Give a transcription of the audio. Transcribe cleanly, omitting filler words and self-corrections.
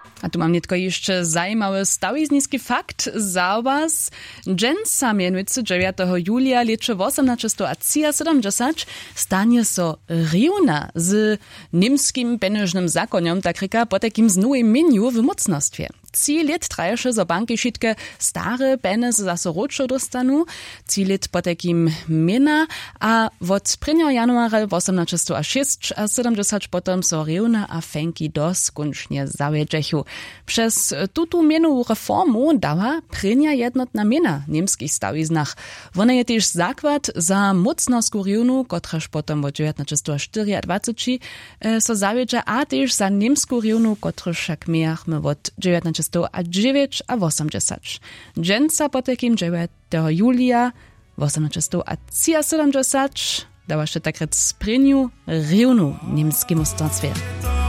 A tu mam nietko jeszcze zajímawy stawizniski fakt za was. Dżęca mianujcy 9. julia leče 1870 stanie so riuna z niemskim peneżnym zakoniom, tak ryka, po takim znowym menu w mocnostwie. 3 lat traješe so banki šitke stare penezy zase ročo dostanu, 3 lat po takim mena, a od 1. januara 1870 potom so riuna a fenki doskuncznie zawiedžechu. Przez tutu mienową reformu dała prynja jednotna miena w niemskich stawiznach. Wona je też zakład za mocnosku riunu, kotreż potom od 1924 so zawiedže, a też za niemsku riunu, kotreż však miachmy od 1909 a 80. Dżęca po takim 9. julia 1870 dała się tak rec prynju riunu w niemskim mocnostwie.